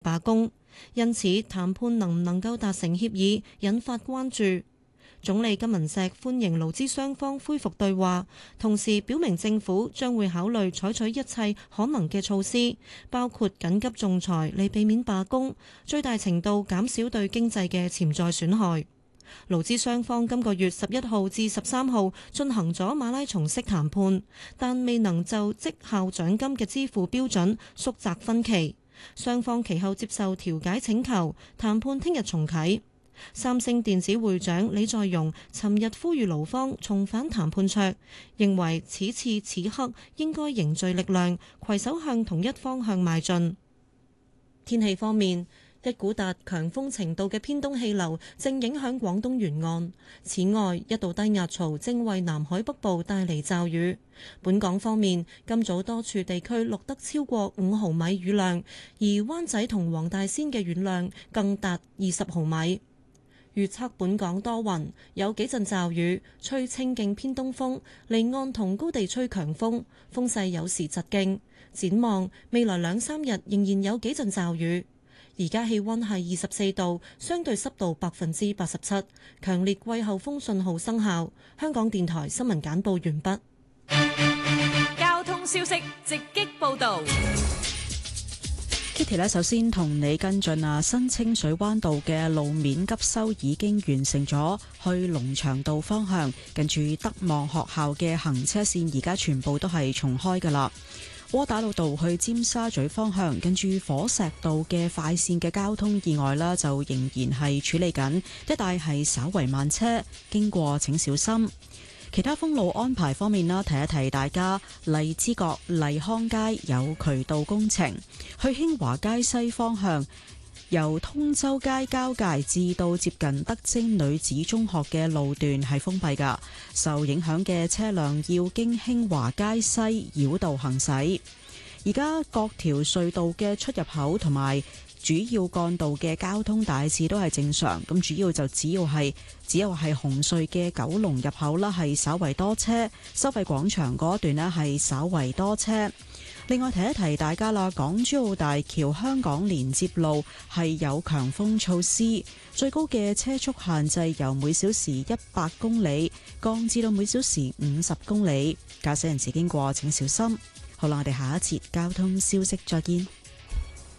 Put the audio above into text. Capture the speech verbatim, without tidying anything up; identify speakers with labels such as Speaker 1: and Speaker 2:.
Speaker 1: 罷工，因此談判能唔能夠達成協議，引發關注。總理金文錫歡迎勞資雙方恢復對話，同時表明政府將會考慮採取一切可能嘅措施，包括緊急仲裁嚟避免罷工，最大程度減少對經濟嘅潛在損害。勞資雙方今個月十一號至十三號進行咗馬拉松式談判，但未能就績效獎金嘅支付標準縮窄分歧。雙方其後接受調解請求，談判聽日重啟。三星電子會長李在鎔尋日呼籲勞方重返談判桌，認為此次此刻應該凝聚力量，攜手向同一方向邁進。天氣方面，一股達強風程度嘅偏東氣流正影響廣東沿岸，此外一道低壓槽正為南海北部帶嚟驟雨。本港方面，今早多處地區錄得超過五毫米雨量，而灣仔同黃大仙嘅雨量更達二十毫米。預測本港多雲，有幾陣驟雨，吹清勁偏東風，離岸同高地吹強風，風勢有時疾勁。展望未來兩三日仍然有幾陣驟雨。而家氣溫係二十四度，相對濕度百分之八十七，強烈季候風信號生效。香港電台新聞簡報完畢。
Speaker 2: 交通消息直擊報道。
Speaker 3: Kitty 咧，首先同你跟進啊，新清水灣道嘅路面急修已經完成咗，去龍翔道方向近住德望學校嘅行車線而家全部都係重開噶啦。窩打老道去尖沙咀方向近住火石道嘅快線嘅交通意外啦，就仍然係處理緊，一帶係稍為慢車，經過請小心。其他封路安排方面啦，提一提大家，荔枝角麗康街有渠道工程，去興華街西方向由通州街交界至到接近德貞女子中學嘅路段係封閉㗎，受影響嘅車輛要經興華街西繞道行駛。而家各條隧道嘅出入口同埋主要幹道嘅交通大致都係正常，咁主要就只要係只有係紅隧嘅九龍入口啦，係稍為多車；收費廣場嗰一段呢係稍為多車。另外提一提大家啦，港珠澳大橋香港連接路係有強風措施，最高嘅車速限制由每小時一百公里降至到每小時五十公里，駕駛人士經過請小心。好啦，我哋下一節交通消息再見。